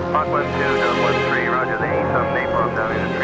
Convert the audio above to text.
Mach 1-2, Delta 1-3, roger, the 8 Napalm down in the